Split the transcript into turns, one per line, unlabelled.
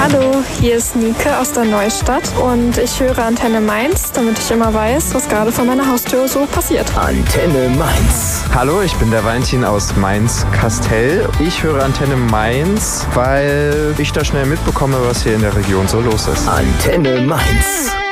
Hallo, hier ist Nike aus der Neustadt und ich höre Antenne Mainz, damit ich immer weiß, was gerade vor meiner Haustür so passiert.
Antenne Mainz.
Hallo, ich bin der Valentin aus Mainz-Kastell. Ich höre Antenne Mainz, weil ich da schnell mitbekomme, was hier in der Region so los ist.
Antenne Mainz.